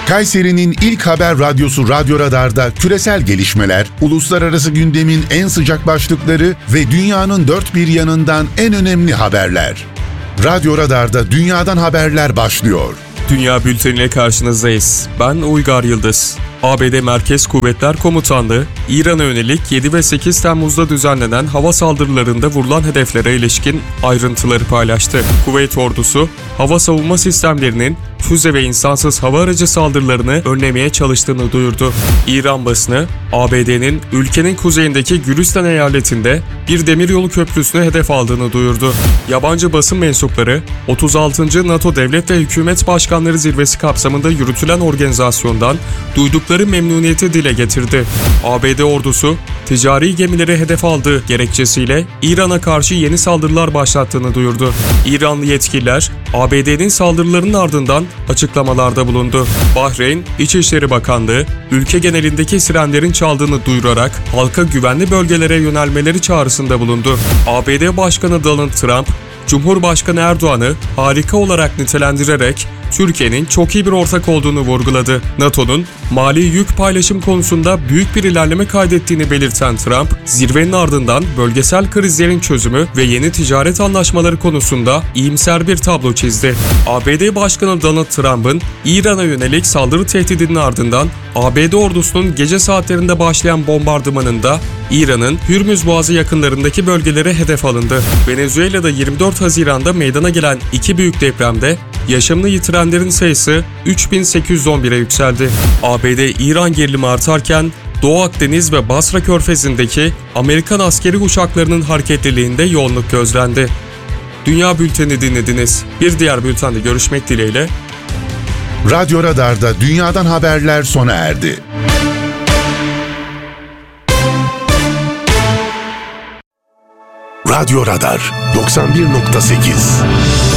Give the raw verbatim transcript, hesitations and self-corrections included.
Kayseri'nin ilk haber radyosu Radyo Radar'da küresel gelişmeler, uluslararası gündemin en sıcak başlıkları ve dünyanın dört bir yanından en önemli haberler. Radyo Radar'da dünyadan haberler başlıyor. Dünya Bülteni'yle karşınızdayız. Ben Uygar Yıldız. A B D Merkez Kuvvetler Komutanlığı, İran'a yönelik yedi ve sekiz Temmuz'da düzenlenen hava saldırılarında vurulan hedeflere ilişkin ayrıntıları paylaştı. Kuveyt ordusu, hava savunma sistemlerinin füze ve insansız hava aracı saldırılarını önlemeye çalıştığını duyurdu. İran basını, A B D'nin ülkenin kuzeyindeki Gülistan eyaletinde bir demiryolu köprüsünü hedef aldığını duyurdu. Yabancı basın mensupları, otuz altıncı NATO Devlet ve Hükümet Başkanları Zirvesi kapsamında yürütülen organizasyondan duydukları memnuniyeti dile getirdi. A B D ordusu, ticari gemileri hedef aldığı gerekçesiyle İran'a karşı yeni saldırılar başlattığını duyurdu. İranlı yetkililer, A B D'nin saldırılarının ardından açıklamalarda bulundu. Bahreyn İçişleri Bakanlığı, ülke genelindeki sirenlerin çaldığını duyurarak halka güvenli bölgelere yönelmeleri çağrısında bulundu. A B D Başkanı Donald Trump, Cumhurbaşkanı Erdoğan'ı harika olarak nitelendirerek Türkiye'nin çok iyi bir ortak olduğunu vurguladı. NATO'nun mali yük paylaşım konusunda büyük bir ilerleme kaydettiğini belirten Trump, zirvenin ardından bölgesel krizlerin çözümü ve yeni ticaret anlaşmaları konusunda iyimser bir tablo çizdi. A B D Başkanı Donald Trump'ın İran'a yönelik saldırı tehdidinin ardından A B D ordusunun gece saatlerinde başlayan bombardımanında İran'ın Hürmüz Boğazı yakınlarındaki bölgelere hedef alındı. Venezuela'da yirmi dört Haziran'da meydana gelen iki büyük depremde yaşamını yitirenlerin sayısı üç bin sekiz yüz on bire yükseldi. A B D-İran gerilimi artarken Doğu Akdeniz ve Basra Körfezi'ndeki Amerikan askeri uçaklarının hareketliliğinde yoğunluk gözlendi. Dünya Bülteni dinlediniz. Bir diğer bültende görüşmek dileğiyle. Radyo Radar'da dünyadan haberler sona erdi. Radyo Radar doksan bir nokta sekiz